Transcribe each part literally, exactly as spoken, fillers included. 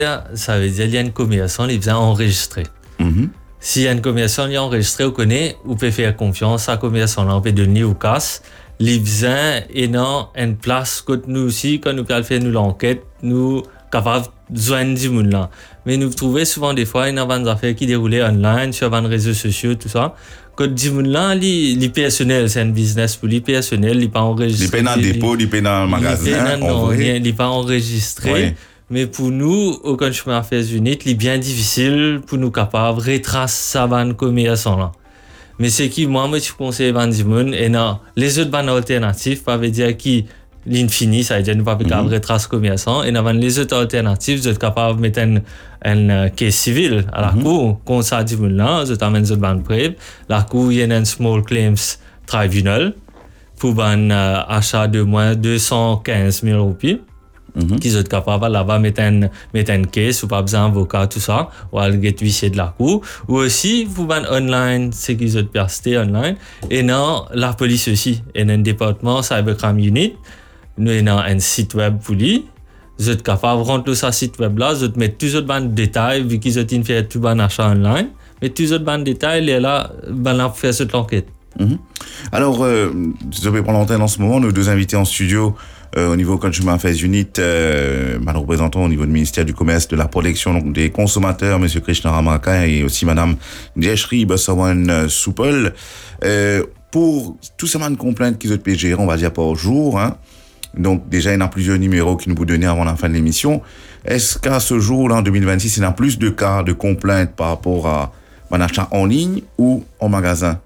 Ça veut dire qu'il y a une commerçant, il vient enregistrer. Mhm. Si y a une commerçant, il est enregistré, on connaît, on peut faire confiance à commerçant, on peut donner au casse. Il vient et non, une place que nous aussi, quand nous allons faire nous l'enquête, nous capables de joindre du monde là. Mais nous trouvons souvent des fois, il y a des affaires qui déroulent online, sur les réseaux sociaux, tout ça. Que du monde là, les personnel, c'est un business pour les personnel, il pas enregistré. Il paye dans le dépôt, il paye dans le magasin. Il n'est pas enregistré. Oui. Mais pour nous, au Consumer Affairs Unit, il est bien difficile pour nous capables de retracer ça ban commerçant là. Mais c'est qui moi moi je conseille ban du monde et non, les autres ban alternatives, ça veut dire qui l'infini, ça veut dire nous pas capable de retracer commerçant et avant les autres alternatives, vous êtes capable de mettre un un case civil à la mm-hmm. cour contre ça du monde là, vous amène autres ban preuve, la cour il y a un small claims tribunal pour ban euh, achat de moins deux cent quinze mille roupies. Mm-hmm. Qui sont capables là-bas mettre un mettre un case ou pas besoin d'avocat tout ça ou aller get huissier de la cour ou aussi vous ban online c'est qu'ils ont percé online et non la police aussi et un département cybercrime unit nous avons un site web pour lui vous êtes capable de rentrer sur ce site web là vous mettre tous autres ban détails vu qu'ils ont fait tout ban achat online mais tous autres ban détails et là ben là faire cette enquête. Mm-hmm. Alors euh, je vais prendre l'antenne en ce moment nos deux invités en studio. Euh, au niveau Consumer Affairs Unit, euh, nous représentons au niveau du ministère du Commerce de la Protection donc, des consommateurs, M. Krishna Ramaka et aussi Mme Jeshri Bassawan Soupel. Euh, pour tous ces man complaintes qu'ils ont pu gérer, on va dire par jour, hein. Donc déjà il y en a plusieurs numéros qui nous vous donner avant la fin de l'émission. Est-ce qu'à ce jour, là, en deux mille vingt-six, il y a plus de cas de complaintes par rapport à un achat en ligne ou en magasin?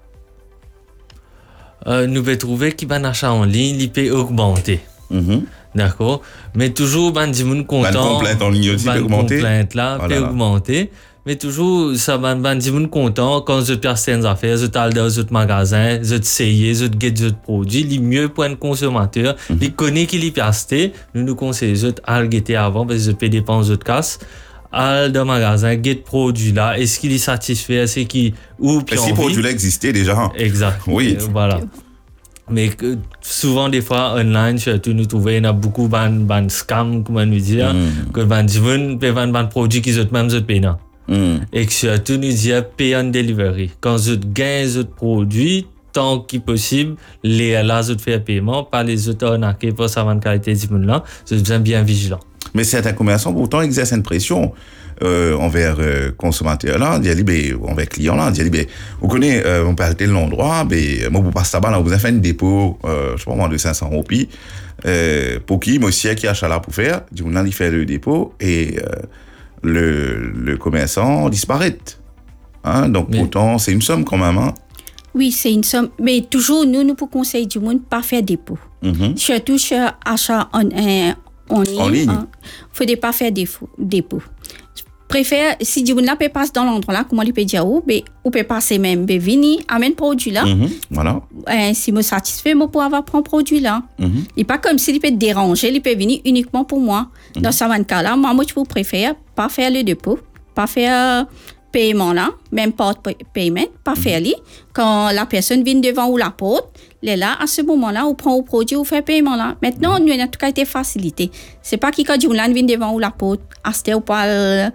Euh, nous pouvons trouver qu'un achat en ligne, il peut augmenter. Mm-hmm. D'accord, mais toujours ben du monde content. Ben complainte en ligne aussi peut augmenter. Complainte là peut augmenter, mais toujours ça ben ben du monde content quand je perds certaines affaires, je t'aille dans autres magasins, je t'essayer, je te get d'autres produits, les mieux pour un consommateur, mm-hmm. il connaît qu'il y percé, nous nous conseillons je t'aille guetter avant parce que je paye dépenses de casse. Al dans magasin, get produit là, est-ce qu'il est satisfait, c'est qui ou puis si produit là existait déjà. Exact. Oui. Euh, voilà. Mais que, souvent des fois online surtout nous trouvons il y a beaucoup ban ban scam comment nous dire mm. que ban du monde peut vendre ban produit qu'ils ont même autres payant mm. et que surtout nous dire pay on delivery quand vous gagnez autres produits tant qu'il possible les là autres faire paiement pas les autres arnaquer pour savoir la qualité du monde là vous êtes bien vigilant. Mais certains commerçants pourtant exercent une pression euh, envers euh, consommateurs là, dit ben envers clients là, dit ben vous connaissez euh, on peut arrêter l'endroit, ben moi vous passe tabac là, vous avez fait un dépôt euh, je sais pas moi de cinq cents roupies euh, pour qui monsieur qui achat là pour faire, dit on allait faire le dépôt et euh, le le commerçant disparaît. Hein, donc mais... pourtant c'est une somme quand même hein. Oui, c'est une somme, mais toujours nous nous pour conseiller du monde pas faire dépôt. Mm-hmm. Surtout sur achat en euh, en ligne, en ligne. Hein, faut pas faire défaut, dépôt. Préfère si du monde là peut passer dans l'endroit là comment il peut dire ou ben ou peut passer même ben venir amène produit là. Mm-hmm. Voilà. Euh, si me satisfait moi pour avoir prendre produit là. Mm-hmm. Il pas comme s'il peut déranger, il peut venir uniquement pour moi. Mm-hmm. Dans ce cas là, moi moi je préfère pas faire le dépôt, pas faire paiement là, même porte paiement, pas mm-hmm. faire lui quand la personne vient devant ou la porte. Là, à ce moment-là, on prend au produit, on fait paiement là. Maintenant, nous, en tout cas, été facilité. C'est pas qui quand du monde vient devant ou la porte, acheter ou pas euh,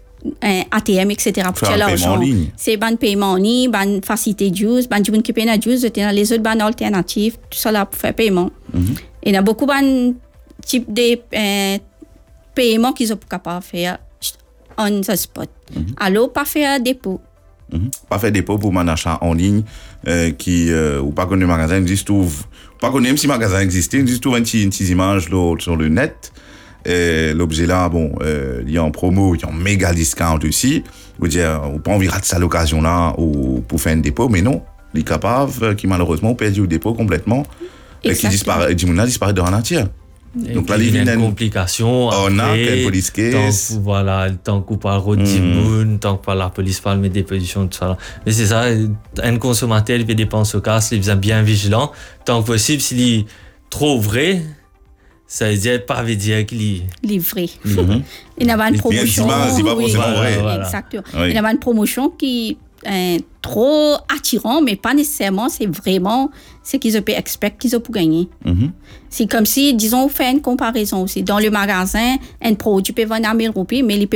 A T M, et cetera. Pour faire l'argent. C'est ban paiement en ligne, ban facilité d'use, ban du monde qui paye la d'use, les autres ban alternatives, tout ça là pour faire paiement. Mm-hmm. Et il y a beaucoup de types de euh, paiements qu'ils sont capables de faire on the spot. Mm-hmm. Alors, pas faire dépôt. Mm-hmm. Pas faire dépôt pour un achat en ligne euh, qui euh, ou pas connaître le magasin existe trouve pas connaître même si le magasin existe existe trouve une petite image là, sur le net et l'objet là bon euh, il y a en promo il y a en méga discount aussi vous dire on pas envie de rater ça l'occasion là ou pour faire un dépôt mais non les capables qui malheureusement perdu le dépôt complètement et qui disparaît du monde disparaît de la nature. Donc là, il y a une complication. On a quelle police case. Tant, voilà, tant qu'on parle de Timoun, tant que la police parle de déposition, tout ça. Mais c'est ça, un consommateur, il fait dépenser au casse, il est bien vigilant. Tant que possible, s'il est trop vrai, ça veut dire pas veut dire qu'il est livré. Mm-hmm. Il y a une promotion. C'est pas forcément oui, vrai. Voilà. Exactement. Oui. Il y a une promotion qui est trop attirant, mais pas nécessairement, c'est vraiment ce qu'ils peuvent expecter qu'ils ont pour gagner. Mm-hmm. C'est comme si, disons, on fait une comparaison aussi. Dans le magasin, un produit peut vendre à mille roupies, mais il peut